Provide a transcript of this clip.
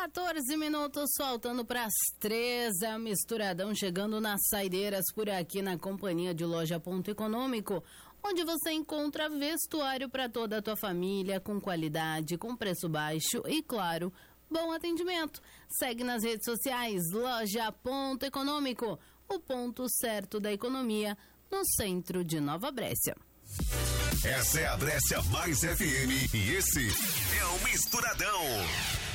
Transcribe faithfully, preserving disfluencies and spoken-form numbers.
quatorze minutos faltando para as três, a Misturadão chegando nas saideiras por aqui na companhia de Loja Ponto Econômico, onde você encontra vestuário para toda a tua família, com qualidade, com preço baixo e, claro, bom atendimento. Segue nas redes sociais, Loja Ponto Econômico, o ponto certo da economia no centro de Nova Brécia. Essa é a Brécia Mais F M e esse é o Misturadão.